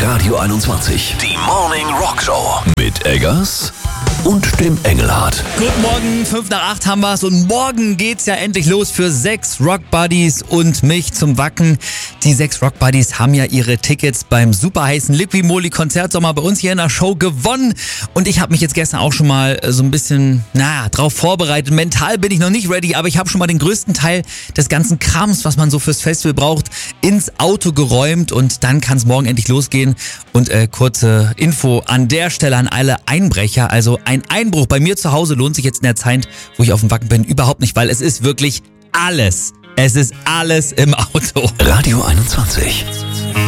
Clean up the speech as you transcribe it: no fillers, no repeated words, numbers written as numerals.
Radio 21. Die Morning Rock Show. Mit Eggers und dem Engelhardt. Guten Morgen, 7:55 haben wir's und morgen geht's ja endlich los für 6 Rock Buddies und mich zum Wacken. Die 6 Rock Buddies haben ja ihre Tickets beim super heißen Liqui-Moly Konzertsommer bei uns hier in der Show gewonnen und ich habe mich jetzt gestern auch schon mal so ein bisschen, drauf vorbereitet. Mental bin ich noch nicht ready, aber ich habe schon mal den größten Teil des ganzen Krams, was man so fürs Festival braucht, ins Auto geräumt und dann kann's morgen endlich losgehen. Und kurze Info an der Stelle an alle Einbrecher, also ein Einbruch bei mir zu Hause lohnt sich jetzt in der Zeit, wo ich auf dem Wacken bin, überhaupt nicht, weil es ist wirklich alles. Es ist alles im Auto. Radio 21.